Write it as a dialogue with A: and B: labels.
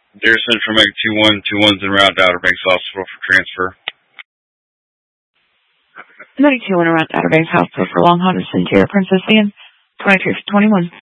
A: Dear Central Meg 2121's en route to Outer Banks Hospital for transfer.
B: 92 en route to Outer Banks Hospital for long haul to Centura Princess Anne, 23 21.